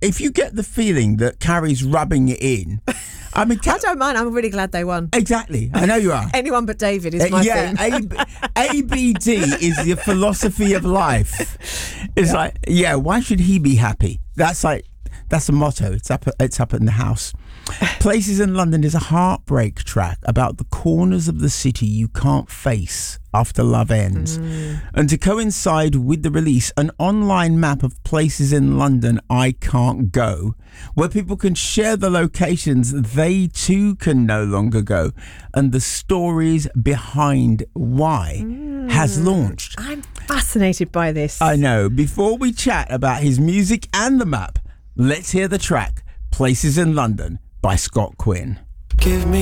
if you get the feeling that Carrie's rubbing it in, I mean, I don't mind. I'm really glad they won. Exactly. I know you are. Anyone but David is my thing. ABD is the philosophy of life. It's like, why should he be happy? That's a motto. It's up in the house. Places in London is a heartbreak track about the corners of the city you can't face after love ends. And to coincide with the release, an online map of places in London I can't go, where people can share the locations they too can no longer go, and the stories behind why has launched. I'm fascinated by this. I know. Before we chat about his music and the map, let's hear the track Places in London by Scott Quinn. Give me